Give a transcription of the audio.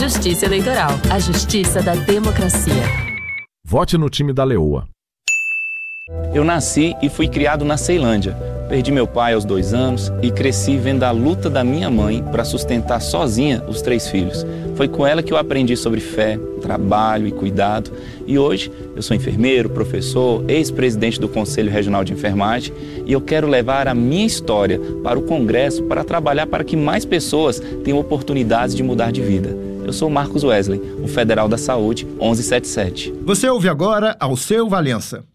Justiça Eleitoral, a justiça da democracia. Vote no time da Leoa. Eu nasci e fui criado na Ceilândia. Perdi meu pai aos 2 anos e cresci vendo a luta da minha mãe para sustentar sozinha os 3 filhos. Foi com ela que eu aprendi sobre fé, trabalho e cuidado. E hoje eu sou enfermeiro, professor, ex-presidente do Conselho Regional de Enfermagem e eu quero levar a minha história para o Congresso para trabalhar para que mais pessoas tenham oportunidades de mudar de vida. Eu sou Marcos Wesley, o Federal da Saúde 1177. Você ouve agora Alceu Valença.